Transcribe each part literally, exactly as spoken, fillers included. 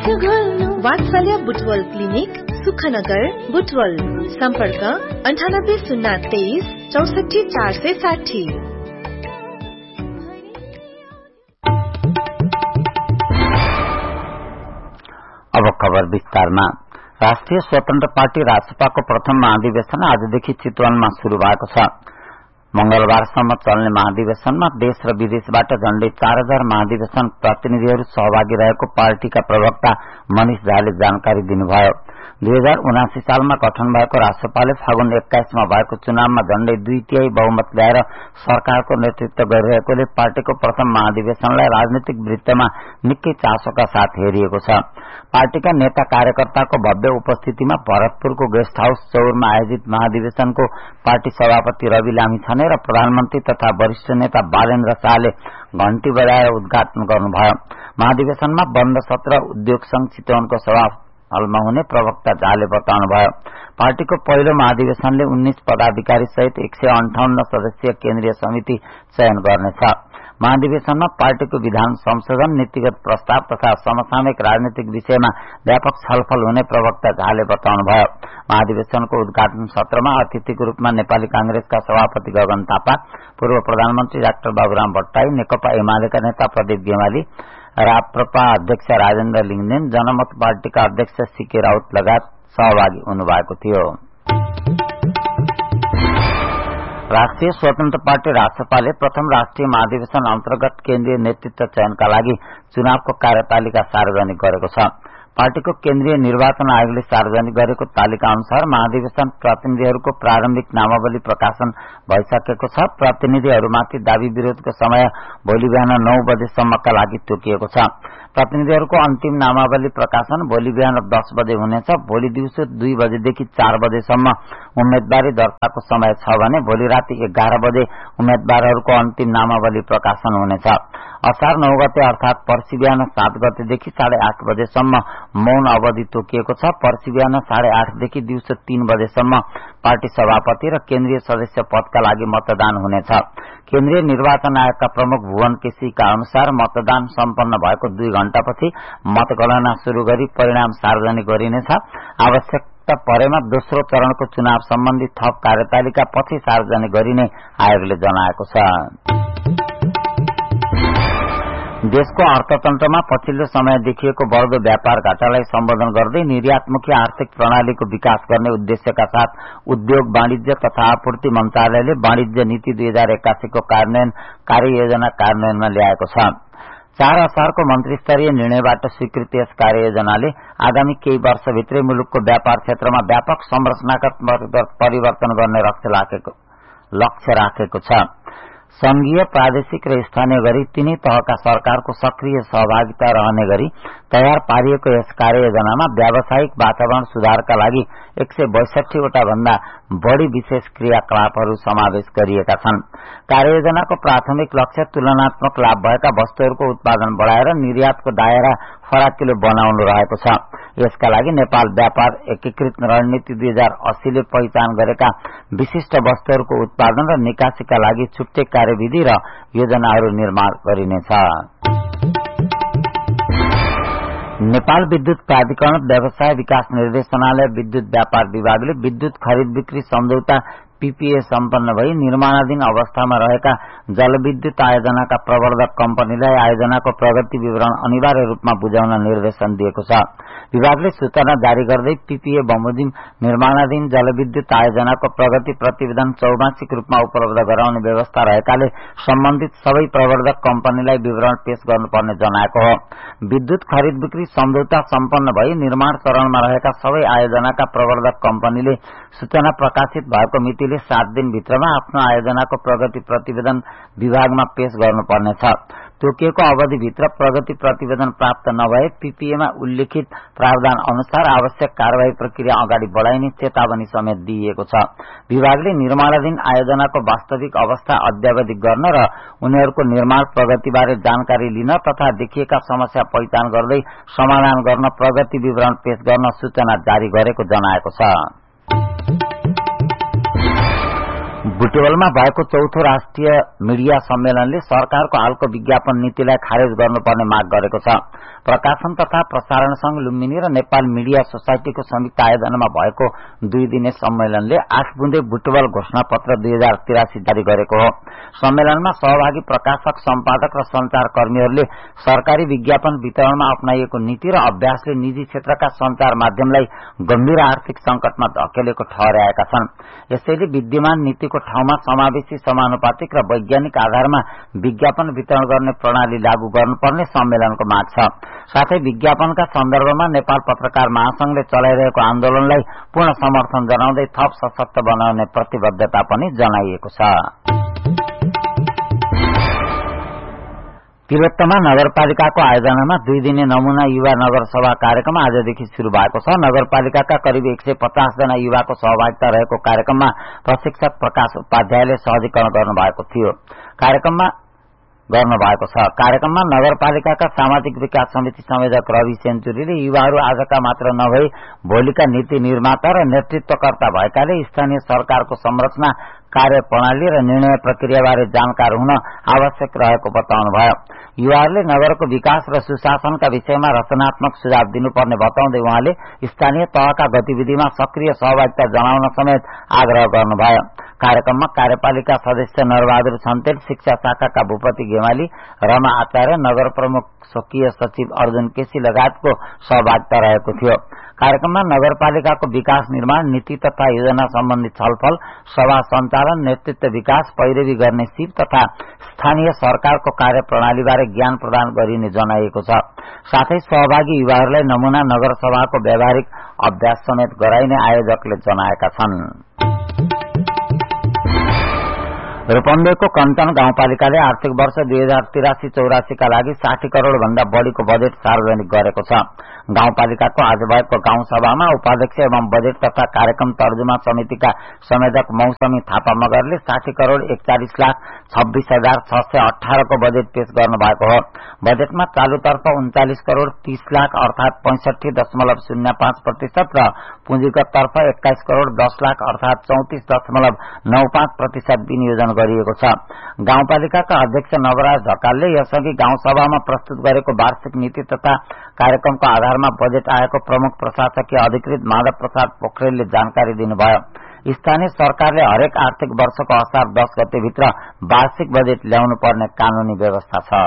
स्वास्थ्य घुल्नु वात्सल्य बुटवल क्लिनिक सुखनगर बुटवल सम्पर्क अन्ठानब्बे शून्य तेइस चौसठी चार सय साठी। अब खबर विस्तारमा। राष्ट्रिय स्वतन्त्र पार्टी राजसपाको प्रथम महाधिवेशन आजदेखि चितवनमा शुरू भएको छ। मंगलबारसम्म चल्ने महाधिवेशनमा देश र विदेशबाट झण्डै चार हजार महाधिवेशन प्रतिनिधिहरू सहभागी रहेको पार्टीका प्रवक्ता मनिष झाले जानकारी दिनुभयो। दुई हजार उनासी सालमा गठन भएको राजसपाले फागुन एक्काइसमा भएको चुनावमा झण्डै दुई तिहाई बहुमत ल्याएर सरकारको नेतृत्व गरिरहेकोले पार्टीको प्रथम महाधिवेशनलाई राजनीतिक वृत्तमा निकै चासोका साथ हेरिएको छ। पार्टीका नेता कार्यकर्ताको भव्य उपस्थितिमा भरतपुरको गेस्ट हाउस चौरमा आयोजित महाधिवेशनको पार्टी सभापति रवि लामिछाने र प्रधानमन्त्री तथा वरिष्ठ नेता बालेन्द्र शाहले घण्टी बजाएर उद्घाटन गर्नुभयो। महाधिवेशनमा बन्द सत्र उद्योग संघ चितवनको सभा हलमा हुने प्रवक्ता झाले बताउनुभयो। पार्टीको पहिलो महाधिवेशनले उन्नाइस पदाधिकारी सहित एक सय अन्ठाउन्न सदस्यीय केन्द्रीय समिति चयन गर्नेछ। महाधिवेशनमा पार्टीको विधान संशोधन, नीतिगत प्रस्ताव तथा समसामयिक राजनीतिक विषयमा व्यापक छलफल हुने प्रवक्ता झाले बताउनुभयो। महाधिवेशनको उद्घाटन सत्रमा अतिथिको रूपमा नेपाली कांग्रेसका सभापति गगन थापा, पूर्व प्रधानमन्त्री डाक्टर बाबुराम भट्टराई, नेकपा एमालेका नेता प्रदीप गेवाली, राप्रपा अध्यक्ष राजेन्द्र लिङदेन, जनमत पार्टीका अध्यक्ष सीके राउत लगायत सहभागी हुनुभएको थियो। राष्ट्रिय स्वतन्त्र पार्टी राजसपाले प्रथम राष्ट्रिय महाधिवेशन अन्तर्गत केन्द्रीय नेतृत्व चयनका लागि चुनावको कार्यतालिका सार्वजनिक गरेको छ। पार्टीको केन्द्रीय निर्वाचन आयोगले सार्वजनिक गरेको तालिका अनुसार महाधिवेशन प्रतिनिधिहरूको प्रारम्भिक नामावली प्रकाशन भइसकेको छ। प्रतिनिधिहरूमाथि दावी विरोधको समय भोलि बिहान नौ बजेसम्मका लागि तोकिएको छ। प्रतिनिधिहरूको अन्तिम नामावली प्रकाशन भोलि बिहान दस बजे हुनेछ। भोलि दिउँसो दुई बजेदेखि चार बजेसम्म उम्मेदवारी दर्ताको समय छ भने भोलि राति एघार बजे उम्मेदवारहरूको अन्तिम नामावली प्रकाशन हुनेछ। असार नौ गते अर्थात पर्सि बिहान सात गतेदेखि साढे आठ बजेसम्म मौन अवधि तोकिएको छ। पर्सि बिहान साढे आठदेखि दिउँसो तीन बजेसम्म पार्टी सभापति र केन्द्रीय सदस्य पदका लागि मतदान हुनेछ। केन्द्रीय निर्वाचन आयोगका प्रमुख भुवन केसीका अनुसार मतदान सम्पन्न भएको दुई घण्टापछि मतगणना शुरू गरी परिणाम सार्वजनिक गरिनेछ। आवश्यकता परेमा दोस्रो चरणको चुनाव सम्बन्धी थप कार्यतालिका पछि सार्वजनिक गरिने आयोगले जनाएको छ। देशको अर्थतन्त्रमा पछिल्लो समय देखिएको बढ़दो व्यापार घाटालाई सम्बोधन गर्दै निर्यातमुखी आर्थिक प्रणालीको विकास गर्ने उद्देश्यका साथ उद्योग, वाणिज्य तथा आपूर्ति मन्त्रालयले वाणिज्य नीति दुई हजार एक्कासी को कार्यान्वयन कार्ययोजना कार्यान्वयनमा ल्याएको छ। चार असारको मन्त्री स्तरीय निर्णयबाट स्वीकृत यस कार्ययोजनाले आगामी केही वर्षभित्रै मुलुकको व्यापार क्षेत्रमा व्यापक संरचनागत परिवर्तन गर्ने लक्ष्य राखेको छ। संघीय, प्रादेशिक र स्थानीय गरी तीनै तहका सरकारको सक्रिय सहभागिता रहने गरी तयार पारिएको यस कार्ययोजनामा व्यावसायिक वातावरण सुधारका लागि एक सय बैसठी वटा भन्दा बढ़ी विशेष क्रियाकलापहरू समावेश गरिएका छन्। कार्ययोजनाको प्राथमिक लक्ष्य तुलनात्मक लाभ भएका वस्तुहरूको उत्पादन बढ़ाएर निर्यातको दायरा फराकिलो बनाउनु रहेको छ। यसका लागि नेपाल व्यापार एकीकृत रणनीति दुई हजार अस्सी ले पहिचान गरेका विशिष्ट वस्तुहरूको उत्पादन र निकासीका लागि छुट्टै कार्यविधि र योजनाहरू निर्माण गरिनेछ। नेपाल विद्युत प्राधिकरण व्यवसाय विकास निर्देशनालय विद्युत व्यापार विभागले विद्युत खरिद बिक्री सम्झौता पीपीए सम्पन्न भई निर्माणाधीन अवस्थामा रहेका जलविद्युत आयोजनाका प्रवर्धक कम्पनीलाई आयोजनाको प्रगति विवरण अनिवार्य रूपमा बुझाउन निर्देशन दिएको छ। विभागले सूचना जारी गर्दै पीपीए बमोजिम निर्माणाधीन जलविद्युत आयोजनाको प्रगति प्रतिवेदन चौमासिक रूपमा उपलब्ध गराउने व्यवस्था रहेकाले सम्बन्धित सबै प्रवर्धक कम्पनीलाई विवरण पेश गर्नुपर्ने जनाएको हो। विद्युत खरिद बिक्री सम्झौता सम्पन्न भई निर्माण चरणमा रहेका सबै आयोजनाका प्रवर्धक कम्पनीले सूचना प्रकाशित भएको मितिले सात दिन भित्रमा आफ्नो आयोजनाको प्रगति प्रतिवेदन विभागमा पेश गर्नुपर्नेछ। तोकिएको अवधिभित्र प्रगति प्रतिवेदन प्राप्त नभए पीपीएमा उल्लेखित प्रावधान अनुसार आवश्यक कार्यवाही प्रक्रिया अगाडि बढ़ाइने चेतावनी समेत दिइएको छ। विभागले निर्माणाधीन आयोजनाको वास्तविक अवस्था अध्यावधि गर्न र उनीहरूको निर्माण प्रगतिबारे जानकारी लिन तथा देखिएका समस्या पहिचान गर्दै समाधान गर्न प्रगति विवरण पेश गर्न सूचना जारी गरेको जनाएको छ। बुटवलमा भएको चौथो राष्ट्रिय मीडिया सम्मेलनले सरकारको हालको विज्ञापन नीतिलाई खारेज गर्नुपर्ने माग गरेको छ। प्रकाशन तथा प्रसारण संघ लुम्बिनी र नेपाल मिडिया सोसाइटीको संयुक्त आयोजनामा भएको दुई दिने सम्मेलनले आठ बुँदे बुटवल घोषणा पत्र दुई हजार तिरासी जारी गरेको हो। सम्मेलनमा सहभागी प्रकाशक, सम्पादक र संचार कर्मीहरूले सरकारी विज्ञापन वितरणमा अपनाइएको नीति र अभ्यासले निजी क्षेत्रका संचार माध्यमलाई गम्भीर आर्थिक संकटमा धकेलेको ठहर्याएका छन्। यसैले विद्यमान नीतिको ठाउँमा समावेशी, समानुपातिक र वैज्ञानिक आधारमा विज्ञापन वितरण गर्ने प्रणाली लागू गर्नुपर्ने सम्मेलनको माग छ। साथै विज्ञापनका सन्दर्भमा नेपाल पत्रकार महासंघले चलाइरहेको आन्दोलनलाई पूर्ण समर्थन जनाउँदै थप सशक्त बनाउने प्रतिबद्धता पनि जनाइएको छ। तिलोत्तमा नगरपालिकाको आयोजनामा दुई दिने नमूना युवा नगरसभा कार्यक्रम आजदेखि शुरू भएको छ। नगरपालिकाका करिब एक सय पचास जना युवाको सहभागिता रहेको कार्यक्रममा प्रशिक्षक प्रकाश उपाध्यायले सहजीकरण गर्नुभएको थियो कार्यक्रममा गर्नुभएको छ। कार्यक्रममा नगरपालिकाका सामाजिक विकास समिति संयोजक रवि सेन्चुरीले युवाहरू आजका मात्र नभई भोलिका नीति निर्माता र नेतृत्वकर्ता भएकाले स्थानीय सरकारको संरचना, कार्यप्रणाली र निर्णय प्रक्रियाबारे जानकार हुन आवश्यक रहेको बताउनुभयो। युवाहरूले नगरको विकास र सुशासनका विषयमा रचनात्मक सुझाव दिनुपर्ने बताउँदै उहाँले स्थानीय तहका गतिविधिमा सक्रिय सहभागिता जनाउन समेत आग्रह गर्नुभयो। कार्यक्रममा कार्यपालिका सदस्य नरबहादुर छन्तेल, शिक्षा शाखाका भूपति गेमाली, रमा आचार्य, नगर प्रमुख स्वकीय सचिव अर्जुन केसी लगायतको सहभागिता रहेको थियो। कार्यक्रममा नगरपालिकाको विकास निर्माण, नीति तथा योजना सम्बन्धी छलफल, सभा सञ्चालन, नेतृत्व विकास, पैरवी गर्ने सिप तथा स्थानीय सरकारको कार्यप्रणालीबारे ज्ञान प्रदान गरिने जनाइएको छ। साथै सहभागी युवाहरूलाई नमूना नगरसभाको व्यावहारिक अभ्यास समेत गराइने आयोजकले जनाएका छन्। रूपन्देहीको कञ्चन गाउँपालिकाले आर्थिक वर्ष दुई हजार तिरासी चौरासीका लागि साठी करोड़ भन्दा बढ़ीको बजेट सार्वजनिक गरेको छ। गाउँपालिकाको आज भएको गाउँसभामा उपाध्यक्ष एवं बजेट तथा कार्यक्रम तर्जुमा समितिका संयोजक मौसमी थापा मगरले साठी करोड़ एकचालिस लाख छब्बीस हजार छ सय अठारको बजेट पेश गर्नु भएको हो। बजेटमा चालुतर्फ उन्चालिस करोड़ तीस लाख अर्थात पैंसठी दशमलव शून्य पाँच प्रतिशत र पुँजीगत तर्फ एक्काइस करोड़ दस लाख अर्थात चौतिस दशमलव नौ पाँच प्रतिशत विनियोजन गरिएको छ। गाउँपालिकाका अध्यक्ष नवराज ढकालले यसअघि गाउँसभामा प्रस्तुत गरेको वार्षिक नीति तथा कार्यक्रमको आधारमा बजेट आएको प्रमुख प्रशासकीय अधिकृत माधव प्रसाद पोखरेलले जानकारी दिनुभयो। स्थानीय सरकारले हरेक आर्थिक वर्षको असार दस गतेभित्र वार्षिक बजेट ल्याउनु पर्ने कानूनी व्यवस्था छ।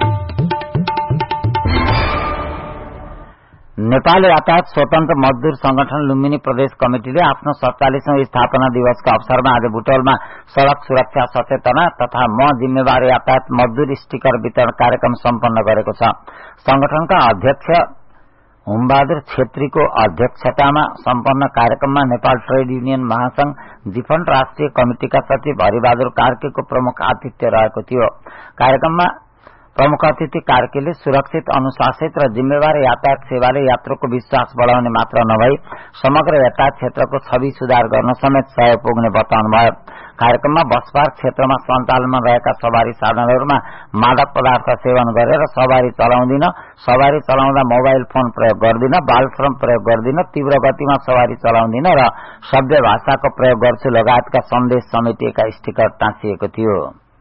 नेपाल यातायात स्वतन्त्र मजदूर संगठन लुम्बिनी प्रदेश कमिटिले आफ्नो सत्तालीसौं स्थापना दिवसका अवसरमा आज बुटवलमा सड़क सुरक्षा सचेतना तथा म जिम्मेवार यातायात मजदूर स्टिकर वितरण कार्यक्रम सम्पन्न गरेको छ। संगठनका अध्यक्ष हुमबहादुर छेत्रीको अध्यक्षतामा सम्पन्न कार्यक्रममा नेपाल ट्रेड युनियन महासंघ जिफन्ट राष्ट्रिय कमिटिका सचिव हरिबहादुर कार्कीको प्रमुख आतिथ्य रहेको थियो। कार्यक्रममा प्रमुख अतिथि कार्कीले सुरक्षित, अनुशासित र जिम्मेवार यातायात सेवाले यात्रुको विश्वास बढ़ाउने मात्र नभई समग्र यातायात क्षेत्रको छवि सुधार गर्न समेत सहयोग पुग्ने बताउनुभयो। कार्यक्रममा बस पार्क क्षेत्रमा सञ्चालनमा रहेका सवारी साधनहरूमा मादक पदार्थ सेवन गरेर सवारी चलाउँदिन, सवारी चलाउँदा मोबाइल फोन प्रयोग गर्दिन, बाल श्रम प्रयोग गर्दिन, तीव्र गतिमा सवारी चलाउँदिन र सभ्य भाषाको प्रयोग गर्छु लगायतका सन्देश समेटिएका स्टिकर टाँसिएको थियो।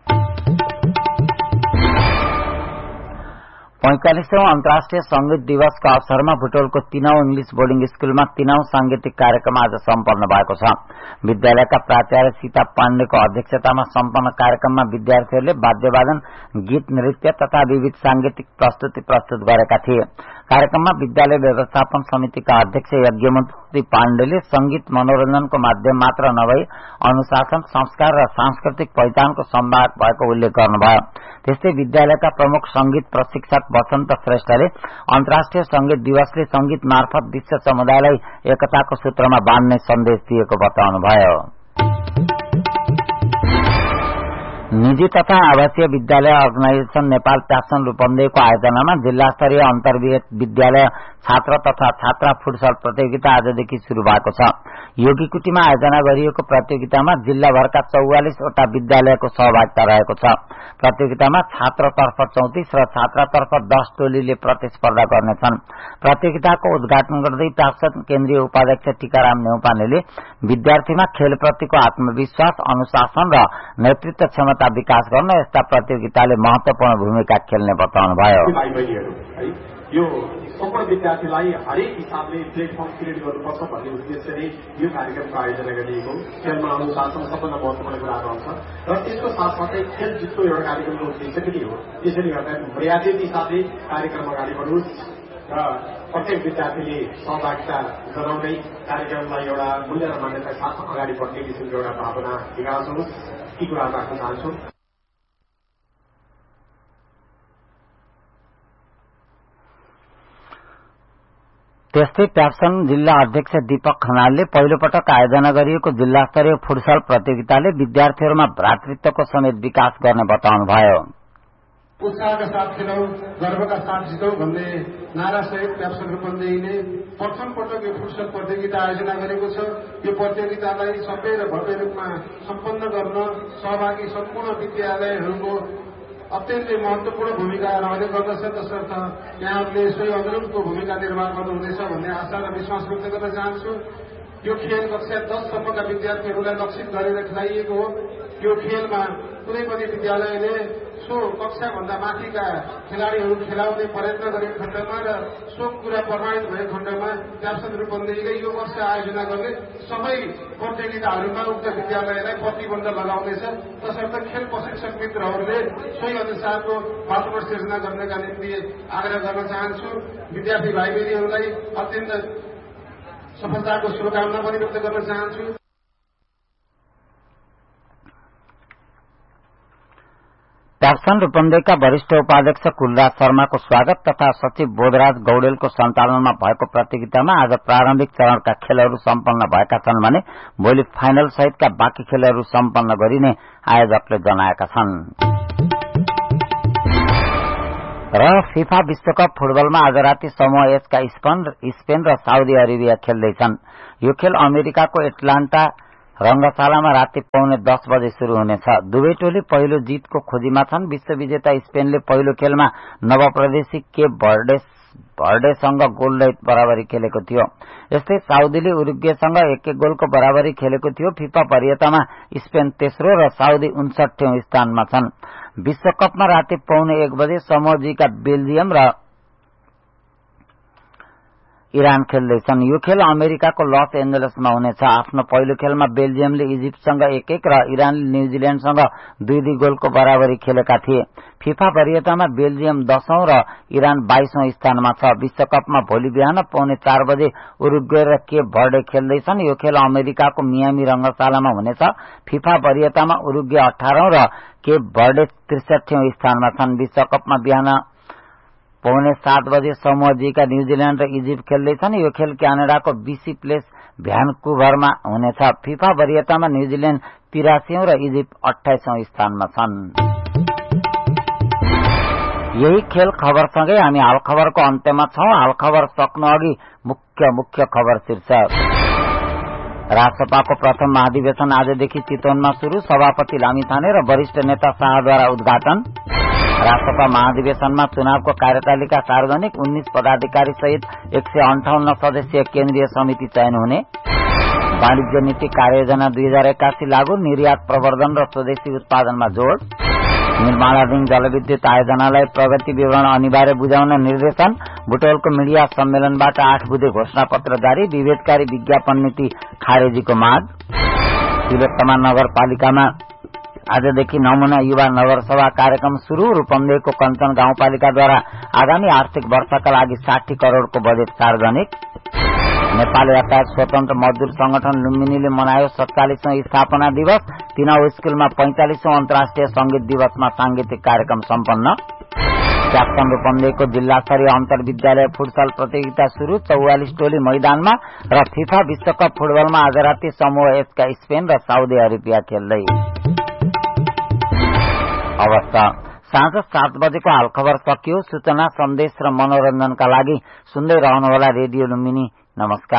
पैंतालीसौं अन्तर्राष्ट्रिय संगीत दिवसका अवसरमा बुटवलको तीनौं इंग्लिश बोर्डिङ स्कूलमा तीनौं सांगीतिक कार्यक्रम आज सम्पन्न भएको छ। विद्यालयका प्राचार्य सीता पाण्डेको अध्यक्षतामा सम्पन्न कार्यक्रममा विद्यार्थीहरूले वाद्यवादन, गीत, नृत्य तथा विविध सांगीतिक प्रस्तुति प्रस्तुत गरेका थिए। कार्यक्रममा विद्यालय व्यवस्थापन समितिका अध्यक्ष यज्ञमूर्ति पाण्डेले संगीत मनोरञ्जनको माध्यम मात्र नभई अनुशासन, संस्कार र सांस्कृतिक पहिचानको सम्भाग भएको उल्लेख गर्नुभयो। त्यस्तै विद्यालयका प्रमुख संगीत प्रशिक्षक वसन्त श्रेष्ठले अन्तर्राष्ट्रिय संगीत दिवसले संगीत मार्फत विश्व समुदायलाई एकताको सूत्रमा बाँध्ने सन्देश दिएको बताउनुभयो। निजी तथा आवासीय विद्यालय अर्गनाइजेशन नेपाल प्यासन रूपन्देहीको आयोजनामा जिल्ला स्तरीय अन्तर विद्यालय छात्र तथा छात्रा फुटसल प्रतियोगिता आजदेखि शुरू भएको छ। योगीकुटीमा आयोजना गरिएको प्रतियोगितामा जिल्लाभरका चौवालिसवटा विद्यालयको सहभागिता रहेको छ। प्रतियोगितामा छात्रतर्फ चौतिस र छात्रातर्फ दस टोलीले प्रतिस्पर्धा गर्नेछन्। प्रतियोगिताको उद्घाटन गर्दै प्यासन केन्द्रीय उपाध्यक्ष टीकाराम नेउपानेले विद्यार्थीमा खेलप्रतिको आत्मविश्वास, अनुशासन र नेतृत्व क्षमता विकास गर्न यस्ता प्रतियोगिताले महत्वपूर्ण भूमिका खेल्ने बताउनुभयो। यो सम्पूर्ण विद्यार्थीलाई हरेक हिसाबले प्लेटफर्म क्रिएट गर्नुपर्छ भन्ने उद्देश्यले यो कार्यक्रमको आयोजना गरिएको। खेलमा अनुशासन सबभन्दा महत्वपूर्ण कुरा रहन्छ र त्यसको साथसाथै खेल जित्नु एउटा कार्यक्रमको उद्देश्य पनि हो। त्यसैले गर्दा मर्यादित हिसाबले कार्यक्रम अगाडि बढोस् र प्रत्येक विद्यार्थीले सहभागिता जनाउँदै कार्यक्रमलाई एउटा मूल्य र मान्यता साथ अगाडि बढ्ने किसिमको एउटा भावना विकास होस्, यी कुरा राख्न चाहन्छु। त्यस्तै प्यासन जिल्ला अध्यक्ष दीपक खनालले पहिलो पटक आयोजना गरिएको जिल्ला स्तरीय फुटसल प्रतियोगिताले विद्यार्थीहरूमा भ्रातृत्वको समेत विकास गर्ने बताउनुभयो। उत्साहका साथ खेलौं, गर्वका साथ जितौं भन्ने नारासहित प्यासन रूपन्देहीले प्रथम पटक यो फुटसल प्रतियोगिता आयोजना गरेको छ। यो प्रतियोगितालाई सबै र भव्य रूपमा सम्पन्न गर्न सहभागी सम्पूर्ण विद्यालयहरूको अत्यन्तै महत्वपूर्ण भूमिका रहने गर्दछ। तसर्थ यहाँहरूले सोही अनुरूपको भूमिका निर्वाह गर्नुहुनेछ भन्ने आशा र विश्वास व्यक्त गर्न चाहन्छु। यो खेल कक्षा दससम्मका विद्यार्थीहरूलाई लक्षित गरेर खेलाइएको हो। यो खेलमा कुनै पनि विद्यालयले सो कक्षाभन्दा माथिका खेलाड़ीहरू खेलाउने प्रयत्न गरेको खण्डमा र सो कुरा प्रमाणित भएको खण्डमा प्यासन रूपन्देहीले यो वर्ष आयोजना गर्ने सबै प्रतियोगिताहरूमा उक्त विद्यालयलाई प्रतिबन्ध लगाउनेछ। तसर्थ खेल प्रशिक्षक मित्रहरूले सोही अनुसारको वातावरण सिर्जना गर्नका निम्ति आग्रह गर्न चाहन्छु। विद्यार्थी भाइ बहिनीहरूलाई अत्यन्त सफलताको शुभकामना पनि व्यक्त गर्न चाहन्छु। प्यासन रूपन्देहीका वरिष्ठ उपाध्यक्ष कुलराज शर्माको स्वागत तथा सचिव बोधराज गौडेलको सञ्चालनमा भएको प्रतियोगितामा आज प्रारम्भिक चरणका खेलहरू सम्पन्न भएका छन् भने भोलि फाइनल सहितका बाँकी खेलहरू सम्पन्न गरिने आयोजकले जनाएका छन्। र फिफा विश्वकप फुटबलमा आज राति समूह एचका स्पेन र साउदी अरेबिया खेल्दैछन्। यो खेल अमेरिकाको एटलान्टा रंगशालामा राति पौने दस बजे शुरू हुनेछ। दुवै टोली पहिलो जीतको खोजीमा छन्। विश्वविजेता स्पेनले पहिलो खेलमा नवप्रदेशी केप भर्डे भर्डेसँग गोलरहित बराबरी खेलेको थियो। यस्तै साउदीले उरुग्वेसँग एक एक गोलको बराबरी खेलेको थियो। फिफा वरियतामा स्पेन तेस्रो र साउदी उन्सठौं स्थानमा छन्। विश्वकपमा राति पौने एक बजे समूह जीका बेल्जियम र इरान खेल्दैछन्। यो खेल अमेरिकाको लस एन्जलसमा हुनेछ। आफ्नो पहिलो खेलमा बेल्जियमले इजिप्टसँग एक एक र इरानले न्यूजील्याण्डसँग दुई दुई गोलको बराबरी खेलेका थिए। फिफा वरियतामा बेल्जियम दशौं र इरान बाइसौं स्थानमा छ। विश्वकपमा भोलि बिहान पौने चार बजे उरुग्वे र केप भर्डे खेल्दैछन्। यो खेल अमेरिकाको मियामी रंगशालामा हुनेछ। फिफा वरियतामा उरुग्वे अठारौं र केप भर्डे त्रिसठौं स्थानमा छन्। विश्वकपमा बिहान पौने सात बजे समूह जीका न्यूजील्याण्ड र इजिप्ट खेल्दैछन्। यो खेल क्यानाडाको बीसी प्लेस भ्यानकुभरमा हुनेछ। फिफा वरियतामा न्यूजील्याण्ड तिरासीौं र इजिप्ट अठाइसौं स्थानमा छन्। यही खेल खबरसँगै हामी हाल खबरको अन्त्यमा छौं। हाल खबर सक्नु अघि मुख्य मुख्य खबर शीर्षक। राष्ट्रपाको प्रथम महाधिवेशन आजदेखि चितवनमा शुरू। सभापति लामिछाने र वरिष्ठ नेता शाहद्वारा उद्घाटन। राष्ट्रपा महाधिवेशनमा चुनावको कार्यतालिका सार्वजनिक। उन्नीस पदाधिकारी सहित एक सय अन्ठाउन्न सदस्यीय केन्द्रीय समिति चयन हुने। वाणिज्य नीति कार्ययोजना दुई हजार एक्कासी लागू। निर्यात प्रवर्धन र स्वदेशी उत्पादनमा जोड़। निर्माणाधीन जलविद्युत आयोजनालाई प्रगति विवरण अनिवार्य बुझाउन निर्देशन। बुटवलको मीडिया सम्मेलनबाट आठ बुधे घोषणा पत्र जारी। विभेदकारी विज्ञापन नीति खारेजीको माग। तिलोत्तमा नगरपालिकामा आजदेखि नमूना युवा नगरसभा कार्यक्रम शुरू। रूपन्देहीको कञ्चन गाउँपालिकाद्वारा आगामी आर्थिक वर्षका लागि साठी करोड़को बजेट सार्वजनिक। नेपाल यातायात स्वतन्त्र मजदूर संगठन लुम्बिनीले मनायो सत्तालीसौं स्थापना दिवस। तीनौं स्कूलमा पैंतालीसौं अन्तर्राष्ट्रिय संगीत दिवसमा सांगीतिक कार्यक्रम सम्पन्न। प्यासन रूपन्देहीको जिल्ला स्तरीय अन्तर विद्यालय फुटसल प्रतियोगिता शुरू। चौवालिस टोली मैदानमा र फिफा विश्वकप फुटबलमा आज राति समूह एचका स्पेन र साउदी अरेबिया खेल्दै। अवस्था साँझ सात बजेको हाल खबर सकियो। सूचना, सन्देश र मनोरञ्जनका लागि सुन्दै रहनुहोला रेडियो लुम्बिनी। नमस्कार।